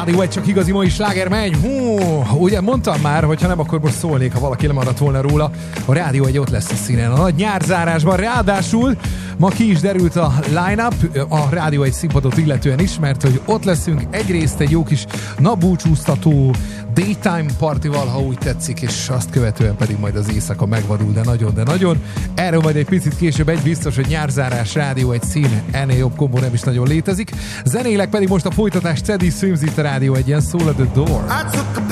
Rádió egy, csak igazi mai sláger megy. Ugye mondtam már, hogy ha nem, akkor most szólnék, ha valaki lemaradt volna róla. A Rádió egy ott lesz a színen, a nagy nyárzárásban. Ráadásul ma ki is derült a line-up, a Rádió egy színpadot illetően is, mert hogy ott leszünk egyrészt egy jó kis napbúcsúztató daytime partival, ha úgy tetszik, és azt követően pedig majd az éjszaka megvadul, de nagyon. Erről majd egy picit később, egy biztos, hogy nyárzárás, Rádió egy szín, ennél jobb kombó nem is nagyon létezik. Zenéleg pedig most a folytatás Cedi Swimzit, a Rádió egy ilyen Soul of the Door.